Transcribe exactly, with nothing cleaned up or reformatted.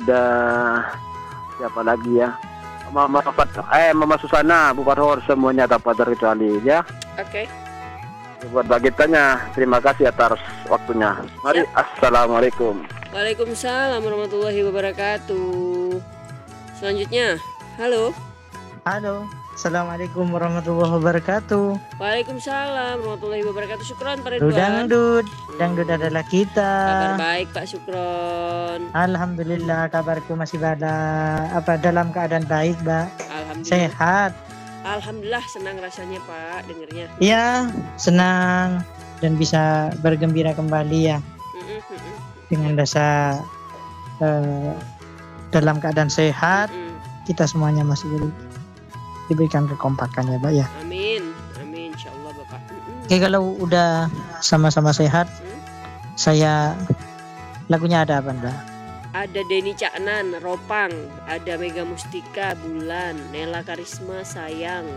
ada siapa lagi ya? Mama Fat, eh Mama Susana, Bu Farhor, semuanya dapat terkecuali ya. Oke. Buat bagitannya, terima kasih atas waktunya. Mari, assalamualaikum. Waalaikumsalam warahmatullahi wabarakatuh. Selanjutnya, halo. Halo, assalamualaikum warahmatullahi wabarakatuh. Waalaikumsalam warahmatullahi wabarakatuh. Syukron Pak Ridwan. Dudangdut, dangdut adalah kita. Kabar baik Pak Syukron. Alhamdulillah, kabarku masih pada apa dalam keadaan baik, Mbak. Alhamdulillah. Sehat. Alhamdulillah, senang rasanya Pak dengernya. Ya, senang dan bisa bergembira kembali ya Mm-mm, mm-mm, dengan rasa eh, dalam keadaan sehat. mm-mm. Kita semuanya masih di- diberikan kekompakan ya, Mbak ya. Amin, amin, insyaallah Bapak. Mm-mm. Oke, kalau udah sama-sama sehat, Hmm? saya lagunya ada apa, Mbak? Ada Denny Caknan, Ropang, ada Mega Mustika, Bulan, Nela Karisma, Sayang,